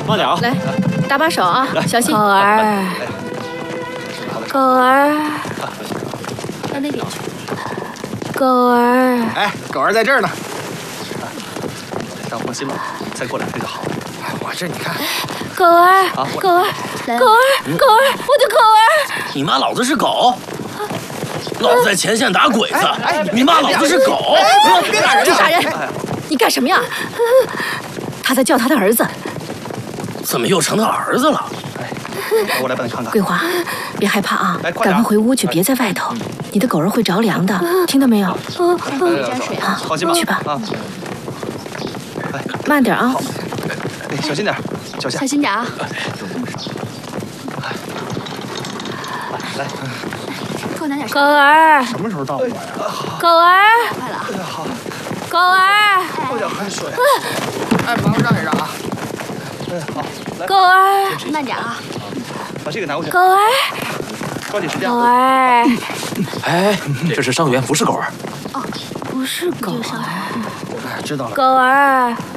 慢点啊！ 来，搭把手啊，小心。狗儿，狗儿，到那边去。狗儿， 哎，狗儿在这儿呢。 让放心吧，再过2天就好了。 哎，我这你看。 狗儿，狗儿，狗儿，狗儿，我的狗儿！ 你骂老子是狗？老子在前线打鬼子，你骂老子是狗？ 别打人！ 别打人！你干什么呀？他在叫他的儿子。 怎么又成他儿子了？ 我来帮你看看。 桂花，别害怕啊， 来快点赶快回屋去，别在外头。你的狗儿会着凉的，听到没有？ 沾水啊！放心吧， 去吧。 啊， 慢点啊！ 哎，小心点，脚下。 小心点啊！ 来， 多拿点。狗儿， 什么时候到我呀？ 狗儿， 快了啊！好， 狗儿， 喝点海水。 哎，忙让一让啊。 好，来， 狗儿， 慢点啊！ 把这个拿过去。 狗儿， 抓紧时间。 狗儿， 哎，这是伤员，不是狗儿。 不是狗儿， 哎，知道了。 狗儿。